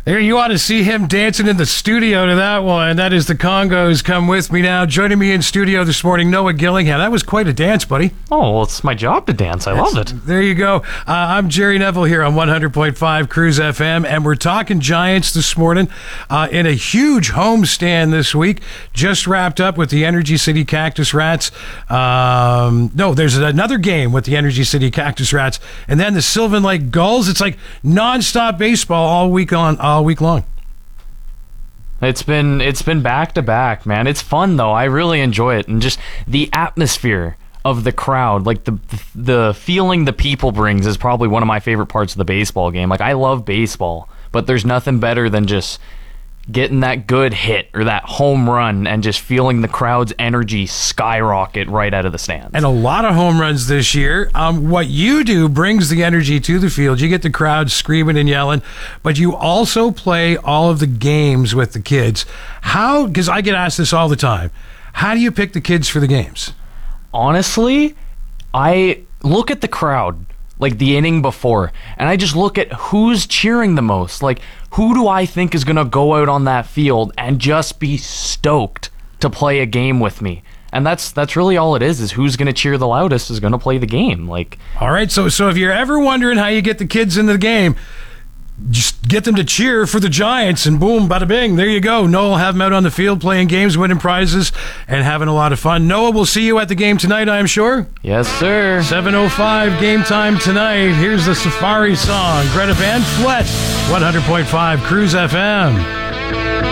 There you ought to see him dancing in the studio to that one. That is the Congos. Come with me now. Joining me in studio this morning, Noah Gillingham. That was quite a dance, buddy. Oh, well, it's my job to dance. I love it. There you go. I'm Jerry Neville here on 100.5 Cruise FM, and we're talking Giants this morning in a huge homestand this week. Just wrapped up with the Energy City Cactus Rats. No, there's another game with the Energy City Cactus Rats, and then the Sylvan Lake Gulls. It's like nonstop baseball all week long. It's been back to back, man. It's fun though. I really enjoy it, and just the atmosphere of the crowd, like the feeling the people brings, is probably one of my favorite parts of the baseball game. Like, I love baseball, but there's nothing better than just getting that good hit or that home run and just feeling the crowd's energy skyrocket right out of the stands. And a lot of home runs this year. What you do brings the energy to the field. You get the crowd screaming and yelling, but you also play all of the games with the kids. How, because I get asked this all the time, how do you pick the kids for the games? Honestly, I look at the crowd, like the inning before, and I just look at who's cheering the most. Like, who do I think is going to go out on that field and just be stoked to play a game with me? And that's really all it is who's going to cheer the loudest is going to play the game. Like, all right, so if you're ever wondering how you get the kids in the game, just get them to cheer for the Giants, and boom, bada bing, there you go. Noah will have them out on the field playing games, winning prizes, and having a lot of fun. Noah, we'll see you at the game tonight, I am sure. Yes, sir. 7:05 game time tonight. Here's the Safari song. Greta Van Fleet, 100.5 Cruise FM.